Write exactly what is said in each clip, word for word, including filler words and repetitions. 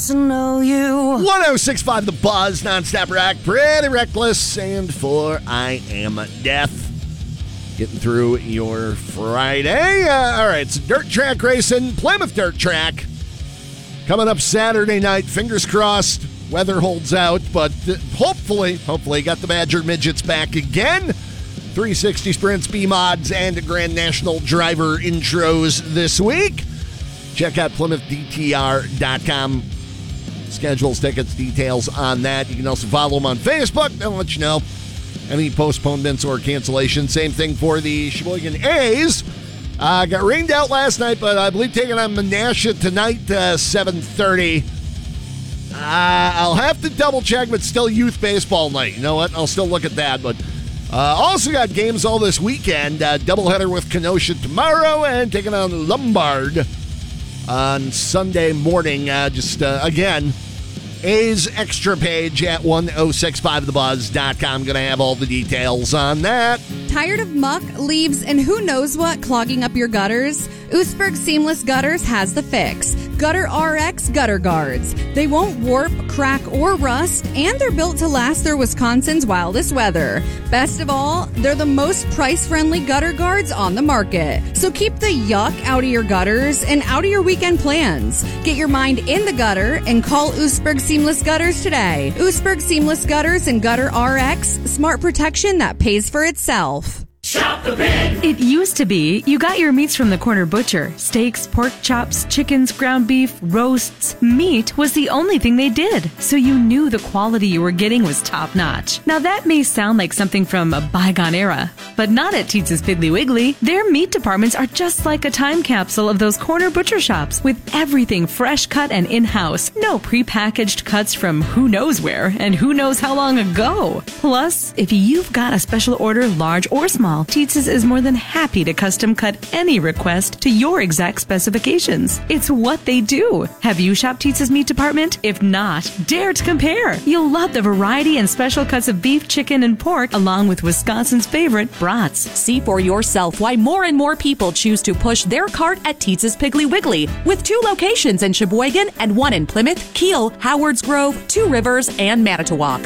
to know you. one oh six point five The Buzz, nonstop rock, pretty reckless, and for I Am Death. Getting through your Friday. Uh, all right, it's dirt track racing, Plymouth Dirt Track. Coming up Saturday night, fingers crossed, weather holds out, but uh, hopefully, hopefully, got the Badger Midgets back again. three sixty sprints, B-Mods, and Grand National driver intros this week. Check out Plymouth D T R dot com. Schedules, tickets, details on that. You can also follow them on Facebook. They'll let you know any postponements or cancellations. Same thing for the Sheboygan A's. Uh, got rained out last night, but I believe taking on Menasha tonight, uh, seven thirty. Uh, I'll have to double check, but still youth baseball night. You know what? I'll still look at that. But uh, also got games all this weekend. Uh, doubleheader with Kenosha tomorrow and taking on Lombard on Sunday morning. Uh, just, uh, again, A's extra page at one oh six point five the buzz dot com. Going to have all the details on that. Tired of muck, leaves, and who knows what clogging up your gutters? Oostburg Seamless Gutters has the fix. Gutter R X Gutter Guards. They won't warp, crack, or rust, and they're built to last through Wisconsin's wildest weather. Best of all, they're the most price-friendly gutter guards on the market. So keep the yuck out of your gutters and out of your weekend plans. Get your mind in the gutter and call Oostburg Seamless Gutters today. Oostburg Seamless Gutters and Gutter R X, smart protection that pays for itself. Shop the Pig! It used to be you got your meats from the corner butcher. Steaks, pork chops, chickens, ground beef, roasts. Meat was the only thing they did, so you knew the quality you were getting was top-notch. Now that may sound like something from a bygone era, but not at Teetz's Piggly Wiggly. Their meat departments are just like a time capsule of those corner butcher shops, with everything fresh cut and in-house. No prepackaged cuts from who knows where and who knows how long ago. Plus, if you've got a special order, large or small, Teetz's is more than happy to custom cut any request to your exact specifications. It's what they do. Have you shopped Teetz's meat department? If not, dare to compare. You'll love the variety and special cuts of beef, chicken, and pork, along with Wisconsin's favorite brats. See for yourself why more and more people choose to push their cart at Teetz's Piggly Wiggly, with two locations in Sheboygan and one in Plymouth, Kiel, Howards Grove, Two Rivers, and Manitowoc.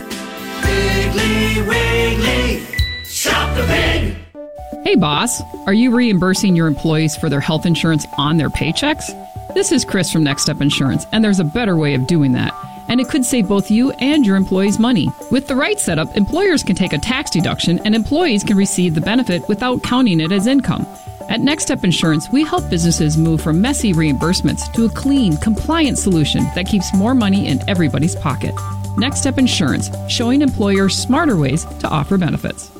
Piggly Wiggly, shop the pig! Hey boss, are you reimbursing your employees for their health insurance on their paychecks? This is Chris from Next Step Insurance, and there's a better way of doing that. And it could save both you and your employees money. With the right setup, employers can take a tax deduction and employees can receive the benefit without counting it as income. At Next Step Insurance, we help businesses move from messy reimbursements to a clean, compliant solution that keeps more money in everybody's pocket. Next Step Insurance, showing employers smarter ways to offer benefits.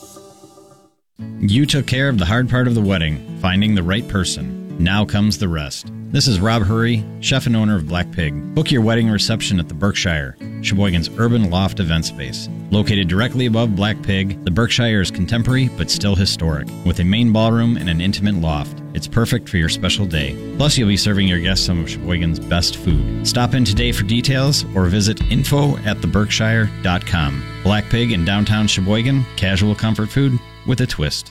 You took care of the hard part of the wedding, finding the right person. Now comes the rest. This is Rob Hurry, chef and owner of Black Pig. Book your wedding reception at the Berkshire, Sheboygan's urban loft event space. Located directly above Black Pig, the Berkshire is contemporary but still historic, with a main ballroom and an intimate loft. It's perfect for your special day. Plus, you'll be serving your guests some of Sheboygan's best food. Stop in today for details or visit info at the berkshire dot com. Black Pig in downtown Sheboygan, casual comfort food with a twist.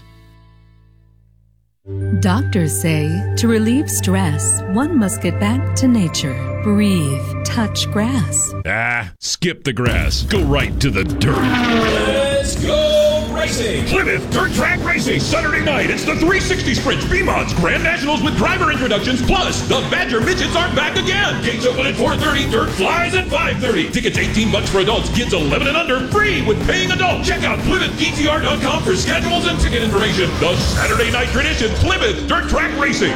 Doctors say to relieve stress, one must get back to nature. Breathe, touch grass. Ah, skip the grass. Go right to the dirt. Let's go racing! Plymouth Dirt Track Racing, Saturday night. It's the three sixty Sprints, B-Mods, Grand Nationals with driver introductions, plus the Badger Midgets are back again. Gates open at four thirty, dirt flies at five thirty. Tickets eighteen bucks for adults, kids eleven and under, free with paying adults. Check out Plymouth D T R dot com for schedules and ticket information. The Saturday night tradition, Plymouth Dirt Track Racing.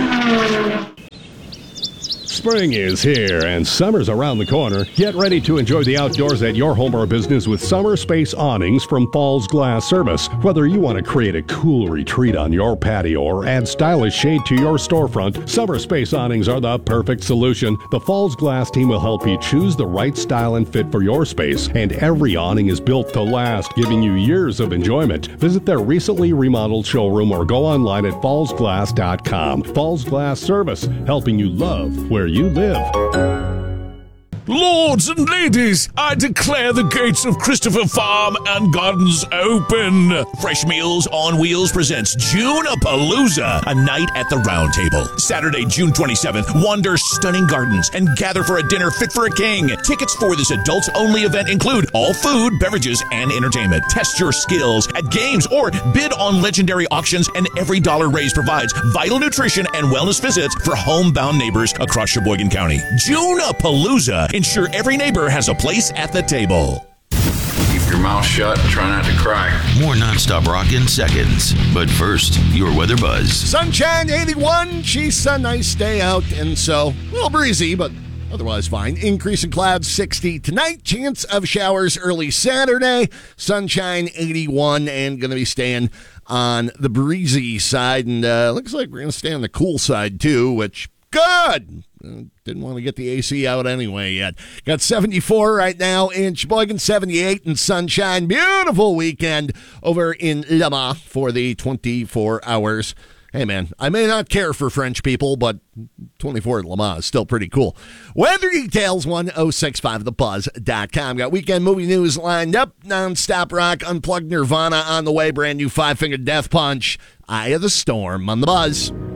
Spring is here and summer's around the corner. Get ready to enjoy the outdoors at your home or business with Summer Space Awnings from Falls Glass Service. Whether you want to create a cool retreat on your patio or add stylish shade to your storefront, Summer Space Awnings are the perfect solution. The Falls Glass team will help you choose the right style and fit for your space, and every awning is built to last, giving you years of enjoyment. Visit their recently remodeled showroom or go online at falls glass dot com. Falls Glass Service, helping you love where you live. Lord! lords and ladies, I declare the gates of Christopher Farm and Gardens open. Fresh Meals on Wheels presents June-a-Palooza, a night at the Round Table. Saturday, June twenty-seventh, wander stunning gardens and gather for a dinner fit for a king. Tickets for this adults-only event include all food, beverages, and entertainment. Test your skills at games or bid on legendary auctions, and every dollar raised provides vital nutrition and wellness visits for homebound neighbors across Sheboygan County. June-a-Palooza. Ensure every neighbor has a place at the table. Keep your mouth shut and try not to cry. More nonstop rock in seconds. But first, your weather buzz. Sunshine eighty-one. She's a nice day out, and so a little breezy, but otherwise fine. Increase in clouds sixty tonight. Chance of showers early Saturday. Sunshine eighty-one, and going to be staying on the breezy side. And uh, looks like we're going to stay on the cool side too, which good. Uh, didn't want to get the A C out anyway yet. Got seventy-four right now in Sheboygan, seventy-eight in sunshine. Beautiful weekend over in Lamar for the twenty-four hours. Hey, man, I may not care for French people, but twenty-four at Lamar is still pretty cool. Weather details, ten sixty-five the buzz dot com. Got weekend movie news lined up. Nonstop rock, unplugged Nirvana on the way. Brand new Five Finger Death Punch. Eye of the Storm on the Buzz.